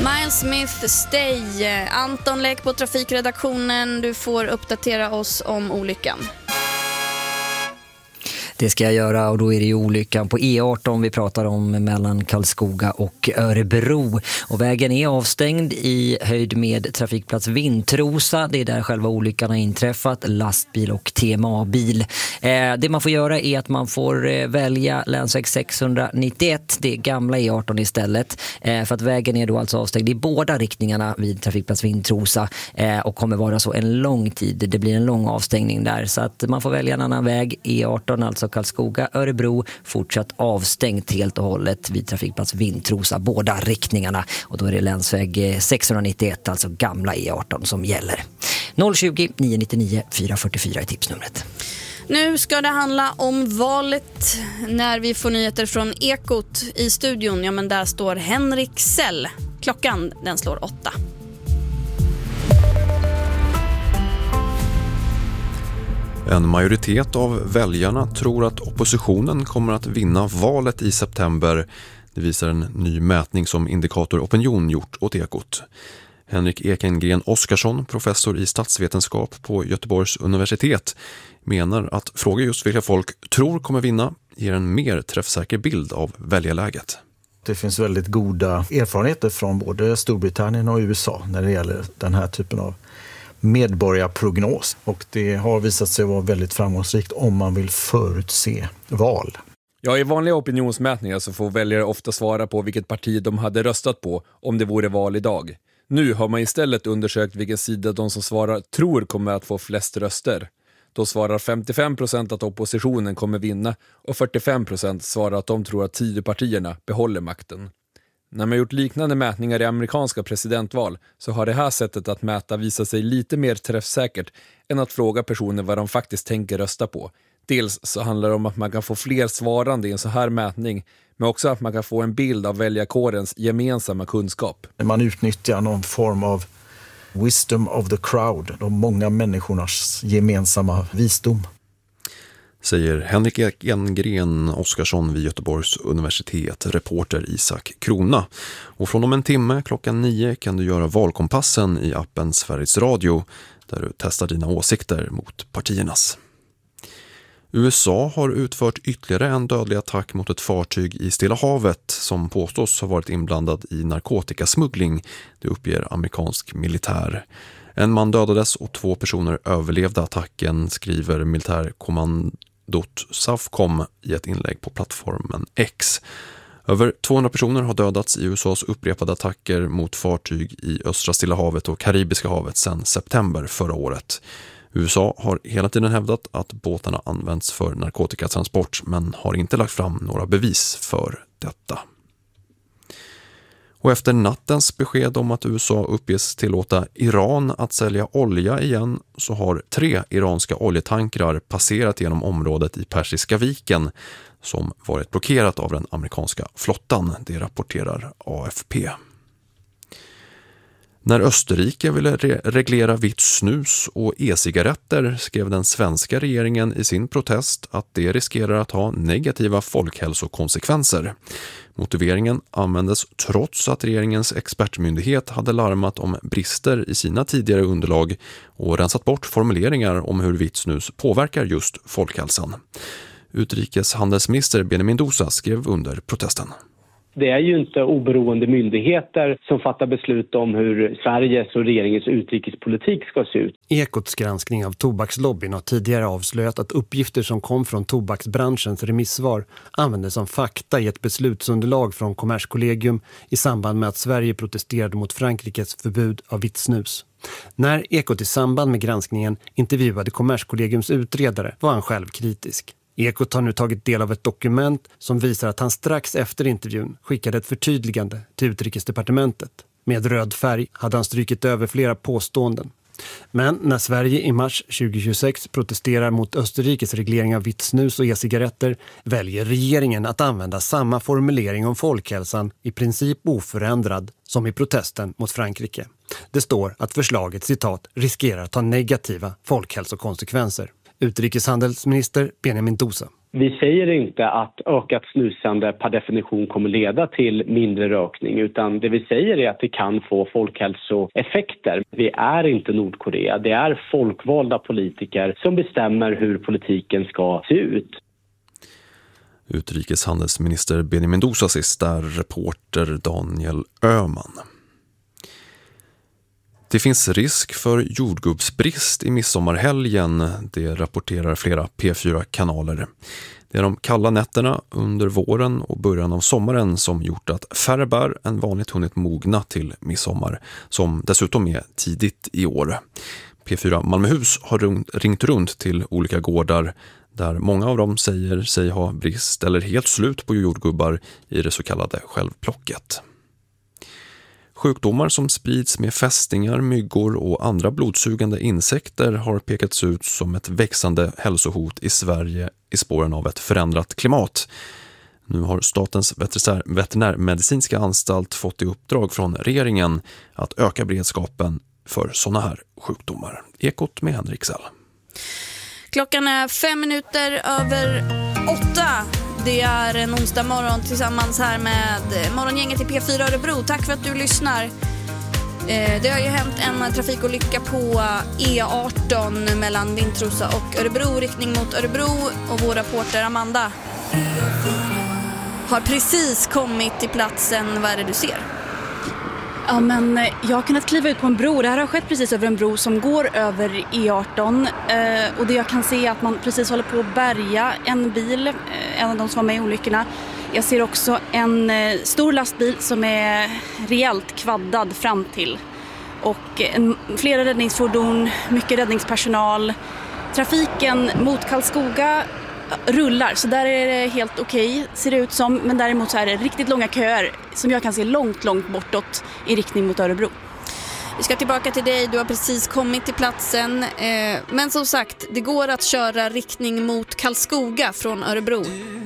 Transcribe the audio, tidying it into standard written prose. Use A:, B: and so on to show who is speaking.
A: Miles Smith, Stay. Anton Läck på trafikredaktionen. Du får uppdatera oss om olyckan.
B: Det ska jag göra, och då är det ju olyckan på E18 vi pratar om mellan Karlskoga och Örebro. Och vägen är avstängd i höjd med trafikplats Vintrosa. Det är där själva olyckan har inträffat. Lastbil och TMA-bil. Det man får göra är att man får välja länsväg 691, det gamla E18 istället. För att vägen är då alltså avstängd i båda riktningarna vid trafikplats Vintrosa. Och kommer vara så en lång tid. Det blir en lång avstängning där. Så att man får välja en annan väg. E18, alltså Karlskoga, Örebro, fortsatt avstängt helt och hållet vid trafikplats Vintrosa, båda riktningarna. Och då är det länsväg 691, alltså gamla E18 som gäller. 020 999 444 är tipsnumret.
A: Nu ska det handla om valet när vi får nyheter från Ekot i studion. Ja, men där står Henrik Sell. Klockan, den slår 8.
C: En majoritet av väljarna tror att oppositionen kommer att vinna valet i september. Det visar en ny mätning som Indikator Opinion gjort åt Ekot. Henrik Ekengren Oskarsson, professor i statsvetenskap på Göteborgs universitet, menar att fråga just vilka folk tror kommer vinna ger en mer träffsäker bild av väljarläget.
D: Det finns väldigt goda erfarenheter från både Storbritannien och USA när det gäller den här typen av medborgarprognos, och det har visat sig vara väldigt framgångsrikt om man vill förutse val.
E: Ja, i vanliga opinionsmätningar så får väljare ofta svara på vilket parti de hade röstat på om det vore val idag. Nu har man istället undersökt vilken sida de som svarar tror kommer att få flest röster. Då svarar 55% att oppositionen kommer vinna och 45% svarar att de tror att Tidöpartierna behåller makten. När man gjort liknande mätningar i amerikanska presidentval så har det här sättet att mäta visat sig lite mer träffsäkert än att fråga personer vad de faktiskt tänker rösta på. Dels så handlar det om att man kan få fler svarande i en så här mätning, men också att man kan få en bild av väljarkårens gemensamma kunskap.
D: Man utnyttjar någon form av wisdom of the crowd, de många människornas gemensamma visdom.
C: Säger Henrik Ekengren Oskarsson vid Göteborgs universitet, reporter Isak Krona. Och från om en timme klockan 9 kan du göra valkompassen i appen Sveriges Radio där du testar dina åsikter mot partiernas. USA har utfört ytterligare en dödlig attack mot ett fartyg i Stilla havet som påstås ha varit inblandad i narkotikasmuggling, det uppger amerikansk militär. En man dödades och 2 personer överlevde attacken, skriver militärkommandot SAFCOM i ett inlägg på plattformen X. Över 200 personer har dödats i USAs upprepade attacker mot fartyg i östra Stilla havet och Karibiska havet sedan september förra året. USA har hela tiden hävdat att båtarna används för narkotikatransport men har inte lagt fram några bevis för detta. Och efter nattens besked om att USA uppges tillåta Iran att sälja olja igen så har 3 iranska oljetankrar passerat genom området i Persiska viken som varit blockerat av den amerikanska flottan, det rapporterar AFP. När Österrike ville reglera vitt snus och e-cigaretter skrev den svenska regeringen i sin protest att det riskerar att ha negativa folkhälsokonsekvenser. Motiveringen användes trots att regeringens expertmyndighet hade larmat om brister i sina tidigare underlag och rensat bort formuleringar om hur vitt snus påverkar just folkhälsan. Utrikeshandelsminister Benjamin Mendoza skrev under protesten.
F: Det är ju inte oberoende myndigheter som fattar beslut om hur Sveriges och regeringens utrikespolitik ska se ut.
G: Ekots granskning av tobakslobbyn har tidigare avslöjat att uppgifter som kom från tobaksbranschens remissvar användes som fakta i ett beslutsunderlag från Kommerskollegium i samband med att Sverige protesterade mot Frankrikes förbud av vitt snus. När Ekot i samband med granskningen intervjuade Kommerskollegiums utredare var han själv kritisk. Ekot har nu tagit del av ett dokument som visar att han strax efter intervjun skickade ett förtydligande till Utrikesdepartementet. Med röd färg hade han strykit över flera påståenden. Men när Sverige i mars 2026 protesterar mot Österrikes reglering av vitt snus och e-cigaretter väljer regeringen att använda samma formulering om folkhälsan i princip oförändrad som i protesten mot Frankrike. Det står att förslaget, citat, riskerar att ha negativa folkhälsokonsekvenser. Utrikeshandelsminister Benjamin Mendoza.
F: Vi säger inte att ökat snusande per definition kommer leda till mindre rökning, utan det vi säger är att det kan få folkhälsoeffekter. Vi är inte Nordkorea, det är folkvalda politiker som bestämmer hur politiken ska se ut.
C: Utrikeshandelsminister Benjamin Dusas där, reporter Daniel Öhman. Det finns risk för jordgubbsbrist i midsommarhelgen, det rapporterar flera P4-kanaler. Det är de kalla nätterna under våren och början av sommaren som gjort att färre bär än vanligt hunnit mogna till midsommar, som dessutom är tidigt i år. P4 Malmöhus har ringt runt till olika gårdar där många av dem säger sig ha brist eller helt slut på jordgubbar i det så kallade självplocket. Sjukdomar som sprids med fästingar, myggor och andra blodsugande insekter har pekats ut som ett växande hälsohot i Sverige i spåren av ett förändrat klimat. Nu har Statens veterinärmedicinska anstalt fått i uppdrag från regeringen att öka beredskapen för sådana här sjukdomar. Ekot med Henrik Sell.
A: Klockan är 8:05. Det är en onsdag morgon tillsammans här med morgongänget i P4 Örebro. Tack för att du lyssnar. Det har ju hänt en trafikolycka på E18 mellan Vintrosa och Örebro, riktning mot Örebro, och vår reporter Amanda har precis kommit till platsen. Vad är det du ser?
H: Ja, men jag har kunnat kliva ut på en bro. Det här har skett precis över en bro som går över E18. Och det jag kan se är att man precis håller på att bärga en bil, en av de som var med i olyckorna. Jag ser också en stor lastbil som är rejält kvaddad fram till. Och flera räddningsfordon, mycket räddningspersonal. Trafiken mot Karlskoga rullar, så där är det helt okej, ser det ut som. Men däremot så är det riktigt långa köer som jag kan se långt bortåt i riktning mot Örebro.
A: Vi ska tillbaka till dig, du har precis kommit till platsen. Men som sagt, det går att köra riktning mot Karlskoga från Örebro.